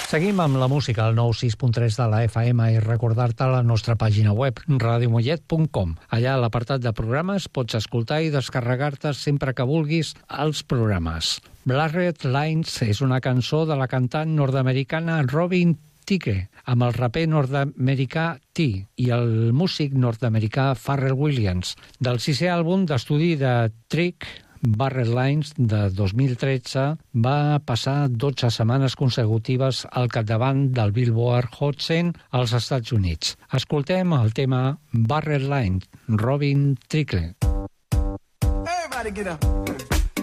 Seguim amb la música al 96.3 de la FM i recordar-te la nostra pàgina web, radiomollet.com. Allà a l'apartat de programes pots escoltar i descarregar-te sempre que vulguis els programes. Blurred Lines és una cançó de la cantant nord-americana Robin Thicke, amb el raper nord-americà T i el músic nord-americà Pharrell Williams, del 6è àlbum d'estudi de Trick. Blurred Lines de 2013 va passar 12 setmanes consecutives al capdavant del Billboard Hot 100 als Estats Units. Escoltem el tema Blurred Lines, Robin Thicke. Everybody get up.